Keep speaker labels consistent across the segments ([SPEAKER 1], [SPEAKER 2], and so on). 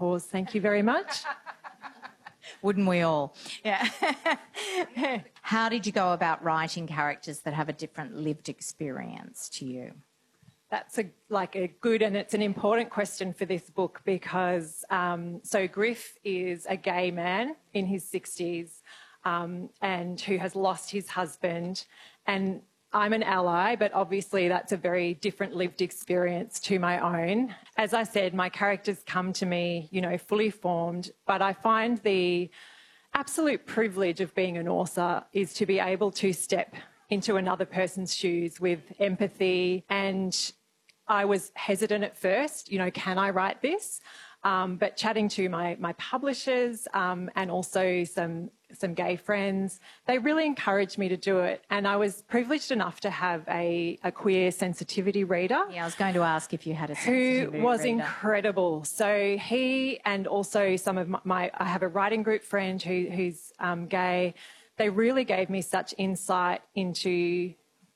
[SPEAKER 1] menopause. Thank you very much.
[SPEAKER 2] Wouldn't we all? Yeah. How did you go about writing characters that have a different lived experience to you?
[SPEAKER 1] That's a good and it's an important question for this book because so Griff is a gay man in his 60s and who has lost his husband, and I'm an ally, but obviously that's a very different lived experience to my own. As I said, my characters come to me, you know, fully formed, but I find the absolute privilege of being an author is to be able to step into another person's shoes with empathy. And I was hesitant at first, you know, can I write this? But chatting to my publishers and also some gay friends, they really encouraged me to do it. And I was privileged enough to have a queer sensitivity reader.
[SPEAKER 2] Yeah, I was going to ask if you had a sensitivity reader.
[SPEAKER 1] Who was incredible. So he and also some of I have a writing group friend who's gay. They really gave me such insight into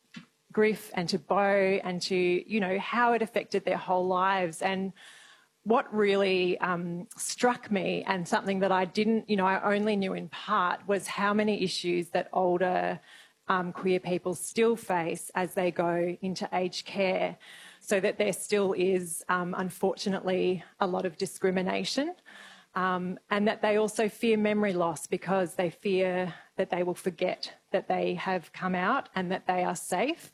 [SPEAKER 1] Griff and to Beau and to, you know, how it affected their whole lives. And what really struck me, and something that I didn't, you know, I only knew in part, was how many issues that older queer people still face as they go into aged care. So that there still is, unfortunately, a lot of discrimination, and that they also fear memory loss because they fear that they will forget that they have come out and that they are safe.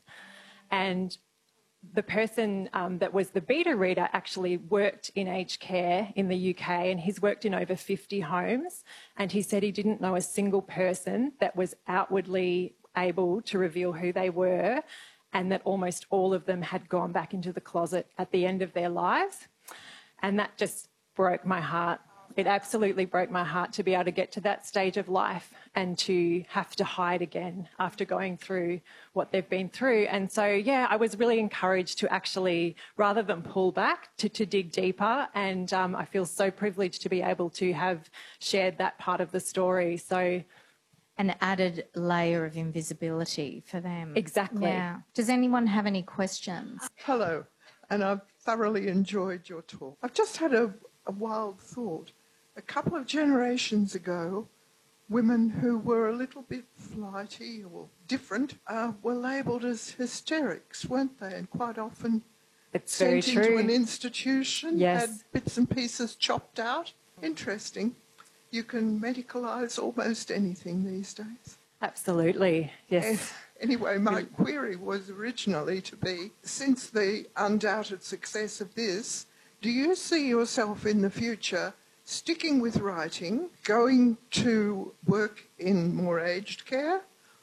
[SPEAKER 1] And the person that was the beta reader actually worked in aged care in the UK, and he's worked in over 50 homes, and he said he didn't know a single person that was outwardly able to reveal who they were, and that almost all of them had gone back into the closet at the end of their lives. And that just broke my heart. It absolutely broke my heart to be able to get to that stage of life and to have to hide again after going through what they've been through. And so, yeah, I was really encouraged to actually, rather than pull back, to dig deeper. And I feel so privileged to be able to have shared that part of the story. So,
[SPEAKER 2] an added layer of invisibility for them.
[SPEAKER 1] Exactly.
[SPEAKER 2] Yeah. Does anyone have any questions?
[SPEAKER 3] Hello, and I've thoroughly enjoyed your talk. I've just had a wild thought. A couple of generations ago, women who were a little bit flighty or different were labelled as hysterics, weren't they? And quite often sent into an institution, had bits and pieces chopped out. Interesting. You can medicalise almost anything these days.
[SPEAKER 1] Absolutely, yes.
[SPEAKER 3] Anyway, my query was originally to be, since the undoubted success of this, do you see yourself in the future sticking with writing, going to work in more aged care,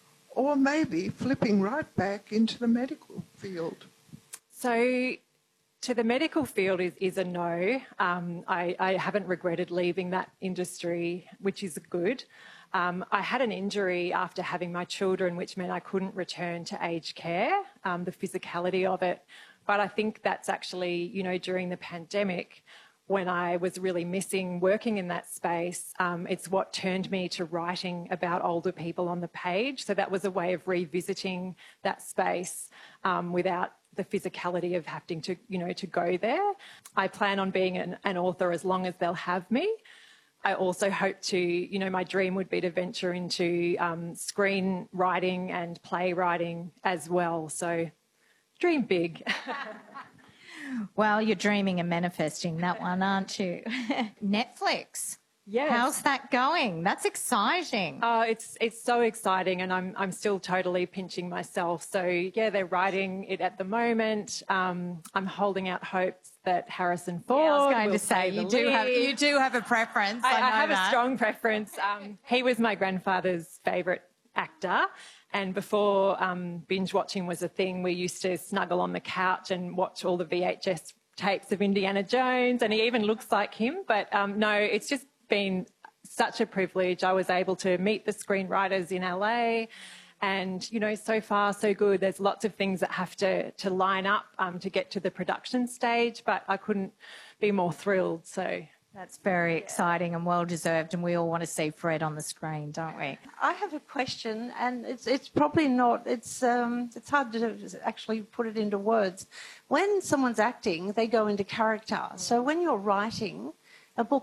[SPEAKER 3] or maybe flipping right back into the medical field?
[SPEAKER 1] So to the medical field is a no. I haven't regretted leaving that industry, which is good. I had an injury after having my children, which meant I couldn't return to aged care, the physicality of it. But I think that's actually, you know, during the pandemic, when I was really missing working in that space, it's what turned me to writing about older people on the page. So that was a way of revisiting that space without the physicality of having to, you know, to go there. I plan on being an author as long as they'll have me. I also hope to, you know, my dream would be to venture into screenwriting and playwriting as well. So dream big.
[SPEAKER 2] Well, you're dreaming and manifesting that one, aren't you? Netflix.
[SPEAKER 1] Yes.
[SPEAKER 2] How's that going? That's exciting.
[SPEAKER 1] It's so exciting, and I'm still totally pinching myself. So yeah, they're writing it at the moment. I'm holding out hopes that Harrison Ford.
[SPEAKER 2] Yeah, I was going to say you do have a preference. I
[SPEAKER 1] have a strong preference. He was my grandfather's favourite actor. And before binge watching was a thing, we used to snuggle on the couch and watch all the VHS tapes of Indiana Jones, and he even looks like him. But no, it's just been such a privilege. I was able to meet the screenwriters in LA, and, you know, so far so good. There's lots of things that have to line up to get to the production stage, but I couldn't be more thrilled. So
[SPEAKER 2] that's very exciting and well-deserved, and we all want to see Fred on the screen, don't we?
[SPEAKER 4] I have a question, and it's probably not, it's hard to actually put it into words. When someone's acting, they go into character. So when you're writing a book,